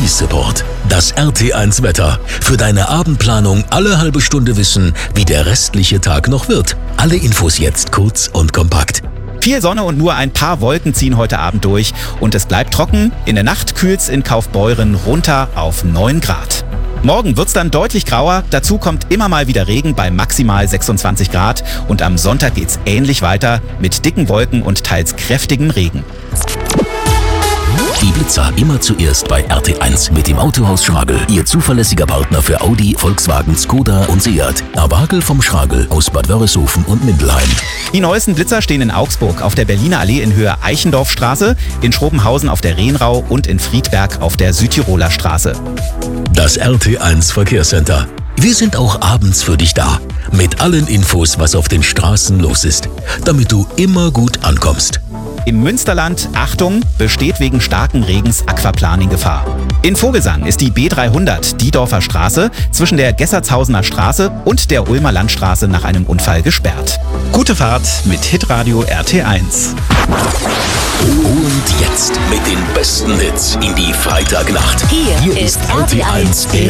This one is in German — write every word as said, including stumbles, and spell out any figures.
Support. Das R T eins Wetter. Für deine Abendplanung alle halbe Stunde wissen, wie der restliche Tag noch wird. Alle Infos jetzt kurz und kompakt. Viel Sonne und nur ein paar Wolken ziehen heute Abend durch und es bleibt trocken. In der Nacht kühlt's in Kaufbeuren runter auf neun Grad. Morgen wird's dann deutlich grauer, dazu kommt immer mal wieder Regen bei maximal sechsundzwanzig Grad und am Sonntag geht's ähnlich weiter mit dicken Wolken und teils kräftigem Regen. Die Blitzer immer zuerst bei R T eins mit dem Autohaus Schragel. Ihr zuverlässiger Partner für Audi, Volkswagen, Skoda und Seat. Abagel vom Schragel aus Bad Wörishofen und Mindelheim. Die neuesten Blitzer stehen in Augsburg auf der Berliner Allee in Höhe Eichendorffstraße, in Schrobenhausen auf der Rhenrau und in Friedberg auf der Südtiroler Straße. Das R T eins Verkehrscenter. Wir sind auch abends für dich da. Mit allen Infos, was auf den Straßen los ist. Damit du immer gut ankommst. Im Münsterland, Achtung, besteht wegen starken Regens Aquaplaning-Gefahr. In Vogelsang ist die B dreihundert Diedorfer Straße zwischen der Gessertshausener Straße und der Ulmer Landstraße nach einem Unfall gesperrt. Gute Fahrt mit Hitradio R T eins. Und jetzt mit den besten Hits in die Freitagnacht. Hier, Hier ist R T eins.